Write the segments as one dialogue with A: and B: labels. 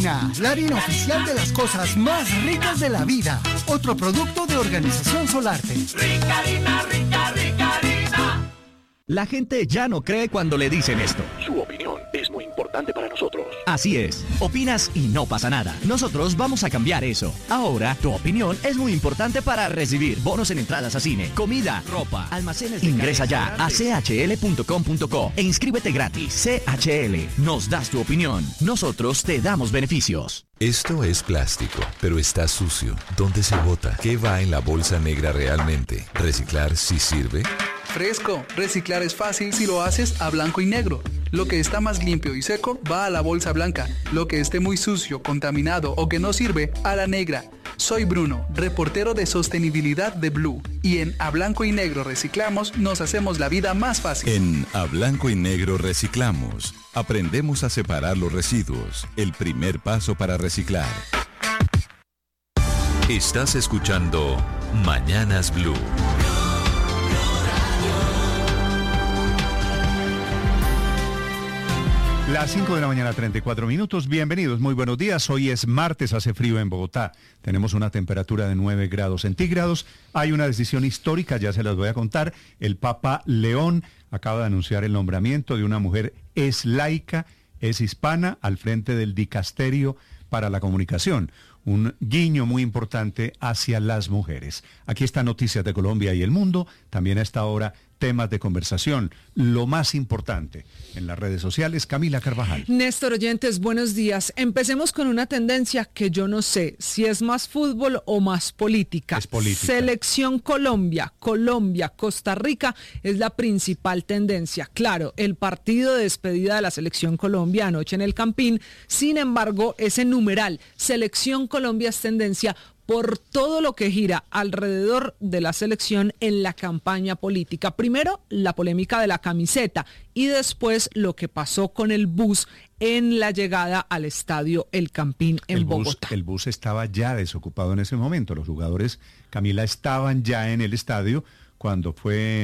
A: Harina, la harina oficial de las cosas más ricas de la vida. Otro producto de Organización Solarte.
B: Rica harina, rica, rica harina.
C: La gente ya no cree cuando le dicen esto.
D: Su opinión es muy importante para nosotros.
C: Así es, opinas y no pasa nada. Nosotros vamos a cambiar eso. Ahora, tu opinión es muy importante para recibir bonos en entradas a cine, comida, ropa, almacenes de Ingresa ya a chl.com.co e inscríbete gratis. CHL, nos das tu opinión. Nosotros te damos beneficios.
E: Esto es plástico, pero está sucio. ¿Dónde se bota? ¿Qué va en la bolsa negra realmente? ¿Reciclar sí sirve?
F: Fresco, reciclar es fácil si lo haces a blanco y negro. Lo que está más limpio y seco va a la bolsa blanca. Lo que esté muy sucio, contaminado o que no sirve, a la negra. Soy Bruno, reportero de sostenibilidad de Blue. Y en A Blanco y Negro Reciclamos nos hacemos la vida más fácil.
G: En A Blanco y Negro Reciclamos aprendemos a separar los residuos. El primer paso para reciclar.
E: Estás escuchando Mañanas Blue.
H: Las 5 de la mañana, 34 minutos. Bienvenidos, muy buenos días. Hoy es martes, hace frío en Bogotá. Tenemos una temperatura de 9 grados centígrados. Hay una decisión histórica, ya se las voy a contar. El Papa León acaba de anunciar el nombramiento de una mujer, es laica, es hispana, al frente del Dicasterio para la Comunicación. Un guiño muy importante hacia las mujeres. Aquí está Noticias de Colombia y el Mundo. También a esta hora, temas de conversación. Lo más importante en las redes sociales. Camila Carvajal.
I: Néstor, oyentes, buenos días. Empecemos con una tendencia que yo no sé si es más fútbol o más política.
H: Es política.
I: Selección Colombia, Costa Rica es la principal tendencia. Claro, el partido de despedida de la Selección Colombia anoche en el Campín. Sin embargo, ese numeral, Selección Colombia, es tendencia por todo lo que gira alrededor de la selección en la campaña política. Primero, la polémica de la camiseta y después lo que pasó con el bus en la llegada al estadio El Campín en Bogotá.
H: El bus estaba ya desocupado en ese momento. Los jugadores, Camila, estaban ya en el estadio cuando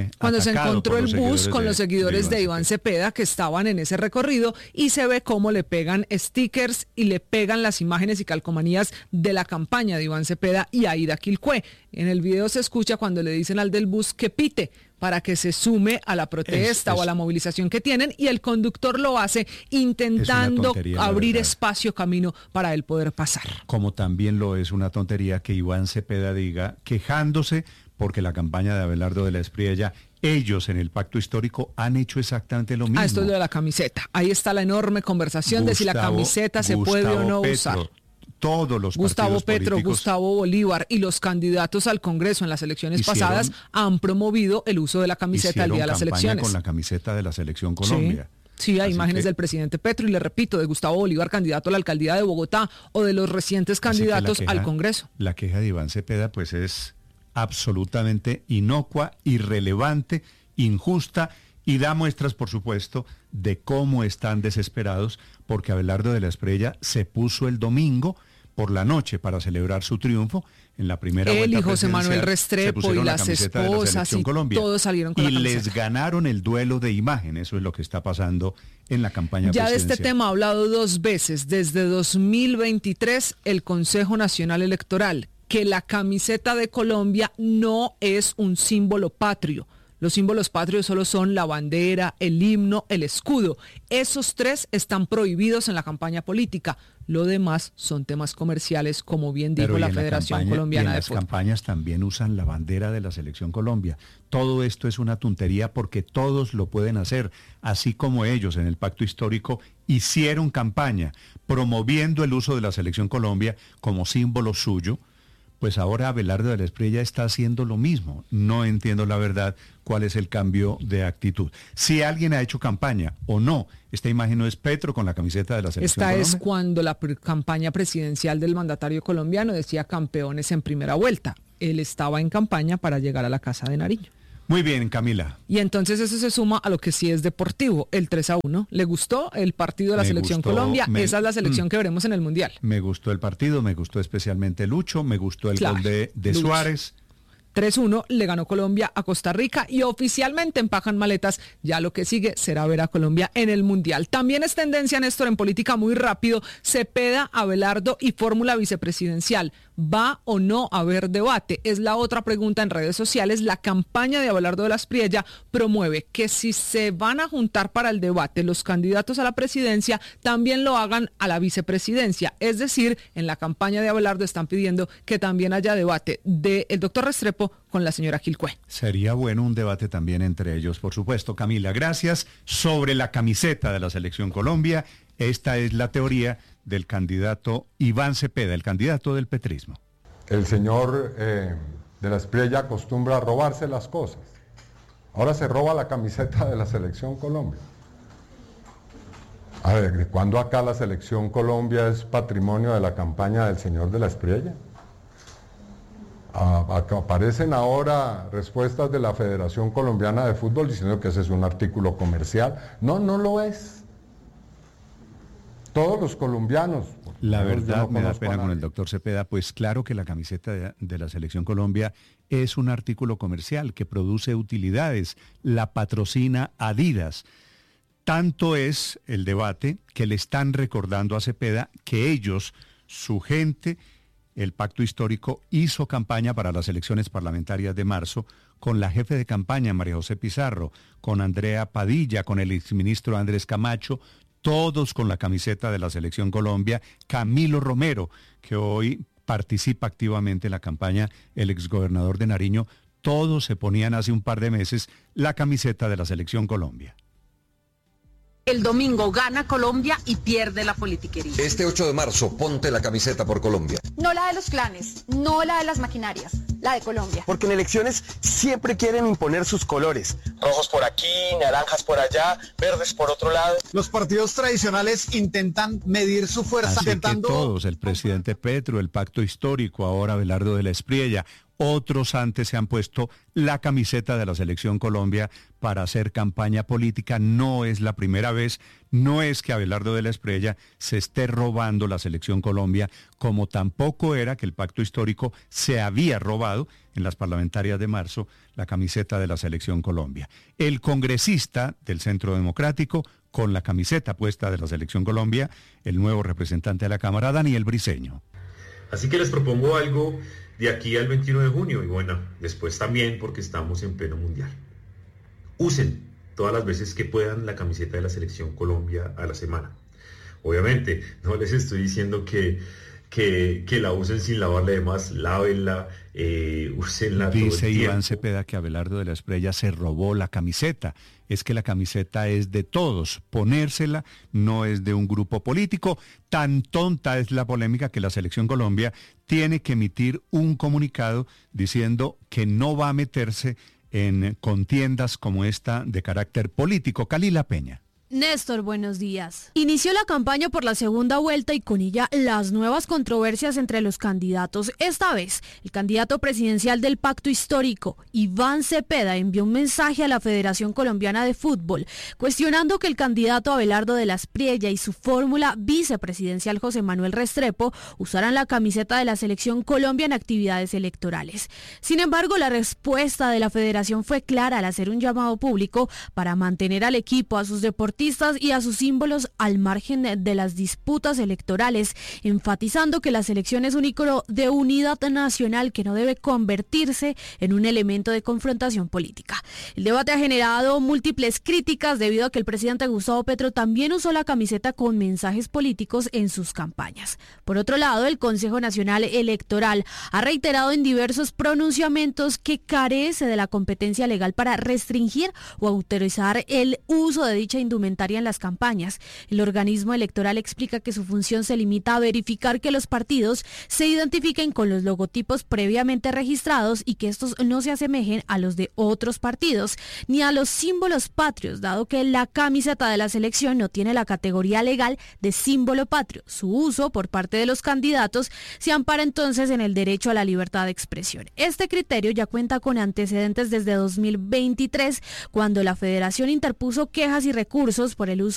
I: se encontró el bus con los seguidores de Iván Cepeda que estaban en ese recorrido y se ve cómo le pegan stickers y le pegan las imágenes y calcomanías de la campaña de Iván Cepeda y Aida Quilcué. En el video se escucha cuando le dicen al del bus que pite para que se sume a la protesta o a la movilización que tienen, y el conductor lo hace intentando abrir espacio, camino para él poder pasar.
H: Como también lo es una tontería que Iván Cepeda diga, quejándose porque la campaña de Abelardo de la Espriella, ellos en el pacto histórico han hecho exactamente lo mismo.
I: Esto es lo de la camiseta. Ahí está la enorme conversación de si la camiseta se puede o no usar.
H: Todos los
I: Gustavo Petro,
H: políticos,
I: Gustavo Bolívar y los candidatos al Congreso en las elecciones pasadas han promovido el uso de la camiseta el día de las elecciones.
H: Con la camiseta de la Selección Colombia.
I: Sí, hay imágenes del presidente Petro y le repito, de Gustavo Bolívar, candidato a la alcaldía de Bogotá, o de los recientes candidatos al Congreso.
H: La queja de Iván Cepeda pues es absolutamente inocua, irrelevante, injusta, y da muestras, por supuesto, de cómo están desesperados porque Abelardo de la Espriella se puso el domingo por la noche para celebrar su triunfo en la primera vuelta presidencial. Él y José Manuel
I: Restrepo y las esposas y todos salieron con la camiseta.
H: Y les ganaron el duelo de imagen. Eso es lo que está pasando en la campaña presidencial.
I: Ya de este tema ha hablado 2 veces. Desde 2023, el Consejo Nacional Electoral, que la camiseta de Colombia no es un símbolo patrio. Los símbolos patrios solo son la bandera, el himno, el escudo. Esos 3 están prohibidos en la campaña política. Lo demás son temas comerciales, como bien dijo la Federación Colombiana de Fútbol.
H: En las campañas también usan la bandera de la Selección Colombia. Todo esto es una tontería porque todos lo pueden hacer, así como ellos en el pacto histórico hicieron campaña promoviendo el uso de la Selección Colombia como símbolo suyo. Pues ahora Abelardo de la Espriella está haciendo lo mismo. No entiendo la verdad cuál es el cambio de actitud. Si alguien ha hecho campaña o no, esta imagen no es Petro con la camiseta de la Selección Colombia.
I: Esta es cuando la campaña presidencial del mandatario colombiano decía campeones en primera vuelta. Él estaba en campaña para llegar a la Casa de Nariño.
H: Muy bien, Camila.
I: Y entonces eso se suma a lo que sí es deportivo, el 3-1. ¿Le gustó el partido de la Selección Colombia? Esa es la selección que veremos en el Mundial.
H: Me gustó el partido, me gustó especialmente Lucho, me gustó el gol de Suárez.
I: 3-1 le ganó Colombia a Costa Rica y oficialmente empacan maletas. Ya lo que sigue será ver a Colombia en el Mundial. También es tendencia, Néstor, en política muy rápido, Cepeda, Abelardo y fórmula vicepresidencial. ¿Va o no a haber debate? Es la otra pregunta en redes sociales. La campaña de Abelardo de la Espriella promueve que si se van a juntar para el debate los candidatos a la presidencia, también lo hagan a la vicepresidencia. Es decir, en la campaña de Abelardo están pidiendo que también haya debate del doctor Restrepo con la señora Quilcué.
H: Sería bueno un debate también entre ellos, por supuesto. Camila, gracias. Sobre la camiseta de la Selección Colombia, esta es la teoría del candidato Iván Cepeda, el candidato del petrismo.
J: El señor de la Espriella acostumbra a robarse las cosas. Ahora se roba la camiseta de la Selección Colombia. A ver, ¿de cuándo acá la Selección Colombia es patrimonio de la campaña del señor de la Espriella? Aparecen ahora respuestas de la Federación Colombiana de Fútbol diciendo que ese es un artículo comercial. No, no lo es. Todos los colombianos.
H: La verdad, me da pena con el doctor Cepeda, pues claro que la camiseta de la Selección Colombia es un artículo comercial que produce utilidades, la patrocina Adidas. Tanto es el debate que le están recordando a Cepeda que ellos, su gente, el pacto histórico, hizo campaña para las elecciones parlamentarias de marzo con la jefe de campaña María José Pizarro, con Andrea Padilla, con el exministro Andrés Camacho, todos con la camiseta de la Selección Colombia, Camilo Romero, que hoy participa activamente en la campaña, el exgobernador de Nariño, todos se ponían hace un par de meses la camiseta de la Selección Colombia.
K: El domingo gana Colombia y pierde la politiquería.
L: Este 8 de marzo, ponte la camiseta por Colombia.
M: No la de los clanes, no la de las maquinarias, la de Colombia.
N: Porque en elecciones siempre quieren imponer sus colores. Rojos por aquí, naranjas por allá, verdes por otro lado.
O: Los partidos tradicionales intentan medir su fuerza.
H: Así que todos, el presidente Petro, el pacto histórico, ahora Abelardo de la Espriella, otros antes se han puesto la camiseta de la Selección Colombia para hacer campaña política. No es la primera vez, no es que Abelardo de la Espriella se esté robando la Selección Colombia, como tampoco era que el pacto histórico se había robado en las parlamentarias de marzo la camiseta de la Selección Colombia. El congresista del Centro Democrático con la camiseta puesta de la Selección Colombia, el nuevo representante de la Cámara, Daniel Briceño.
P: Así que les propongo algo de aquí al 21 de junio y bueno, después también porque estamos en pleno mundial. Usen todas las veces que puedan la camiseta de la Selección Colombia a la semana. Obviamente, no les estoy diciendo que la usen sin lavarla, además, lávenla, úsenla todo el tiempo.
H: Dice Iván Cepeda que Abelardo de la Espriella se robó la camiseta. Es que la camiseta es de todos, ponérsela no es de un grupo político. Tan tonta es la polémica que la Selección Colombia tiene que emitir un comunicado diciendo que no va a meterse en contiendas como esta de carácter político. Kalila Peña.
Q: Néstor, buenos días. Inició la campaña por la segunda vuelta y con ella las nuevas controversias entre los candidatos. Esta vez, el candidato presidencial del pacto histórico, Iván Cepeda, envió un mensaje a la Federación Colombiana de Fútbol, cuestionando que el candidato Abelardo de la Espriella y su fórmula vicepresidencial José Manuel Restrepo usaran la camiseta de la Selección Colombia en actividades electorales. Sin embargo, la respuesta de la Federación fue clara al hacer un llamado público para mantener al equipo, a sus deportistas y a sus símbolos al margen de las disputas electorales, enfatizando que la selección es un ícono de unidad nacional que no debe convertirse en un elemento de confrontación política. El debate ha generado múltiples críticas debido a que el presidente Gustavo Petro también usó la camiseta con mensajes políticos en sus campañas. Por otro lado, el Consejo Nacional Electoral ha reiterado en diversos pronunciamientos que carece de la competencia legal para restringir o autorizar el uso de dicha indumentaria en las campañas. El organismo electoral explica que su función se limita a verificar que los partidos se identifiquen con los logotipos previamente registrados y que estos no se asemejen a los de otros partidos ni a los símbolos patrios, dado que la camiseta de la selección no tiene la categoría legal de símbolo patrio. Su uso por parte de los candidatos se ampara entonces en el derecho a la libertad de expresión. Este criterio ya cuenta con antecedentes desde 2023, cuando la Federación interpuso quejas y recursos por el uso